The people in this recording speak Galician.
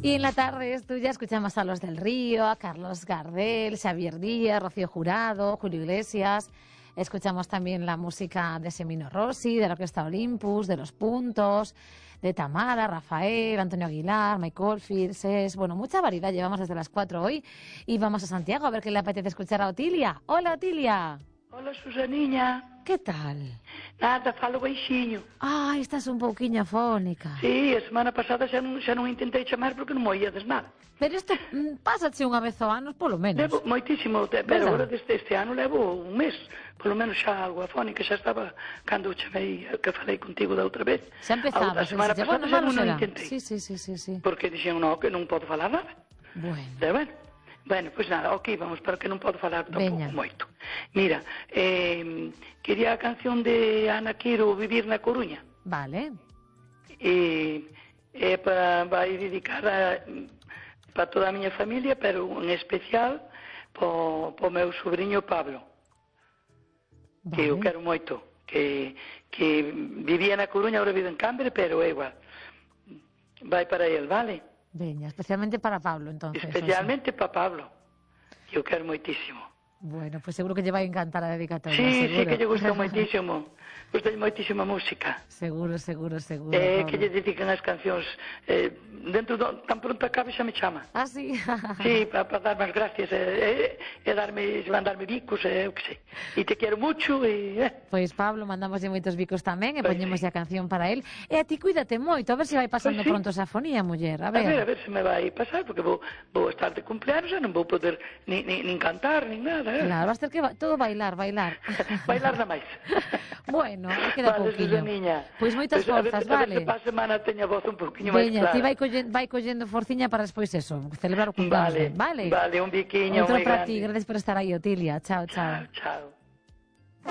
Y en la tarde tuya escuchamos a Los del Río, a Carlos Gardel, Xavier Díaz, Rocío Jurado, Julio Iglesias. Escuchamos también la música de Semino Rossi, de la Orquesta Olympus, de Los Puntos, de Tamara, Rafael, Antonio Aguilar, Mike Oldfield, Ses. Bueno, mucha variedad llevamos desde las 4 hoy. Y vamos a Santiago a ver qué le apetece escuchar a Otilia. Hola, Otilia. Hola, Susaniña. Que tal? Nada, falo baixinho. Ai, estás un pouquiño afónica. Sí, a semana pasada xa non intentei chamar porque non me oíades nada. Pero isto pásache unha vez ao ano, polo menos. Levo moitísimo, pero agora este ano levo un mes, polo menos xa algo afónica, xa estaba cando chamei, que falei contigo da outra vez. Xa empezaba. A semana pasada xa non intentei. Sí. Porque dixen, no, que non podo falar nada. Bueno. Bueno, pois nada, ok, vamos, para que non podo falar tampouco moito. Mira, quería a canción de Ana Quiro, Vivir na Coruña. Vale. Vai dedicada para toda a miña familia, pero en especial para o meu sobrinho Pablo, que eu quero moito, que vivía na Coruña, agora vive en Cambre, pero é igual. Vai para ele, vale? Veña, especialmente para Pablo, entonces. Especialmente para Pablo, que eu quero moitísimo. Bueno, pues seguro que lle vai encantar a dedicatoria. Sí, que lle gusta moitísimo. Gusta moitísima música. Seguro. Que lle dedican as cancións. Tan pronto acabe xa me chama. Ah, sí? Sí, para darme as gracias mandarme bicos, eu que sei. E te quero mucho. Pois Pablo, mandamoslle moitos bicos tamén e poñemos a canción para él. E a ti cuídate moito, a ver se vai pasando pronto esa afonía, muller. A ver se me vai pasar, porque vou estar de cumpleaños e non vou poder nin cantar, nin nada. Claro, vas ter que todo bailar. Bailar na máis. Bueno, queda pouquinho. Pois moitas forzas, A ver se vale? para a semana teña a voz un pouquinho máis clara. Veña, ti vai collendo forciña para despois eso, celebrar o cumpleaños. Vale, un biquiño moi grande. Outro para ti, gracias por estar aí, Otilia. Chao. Chao.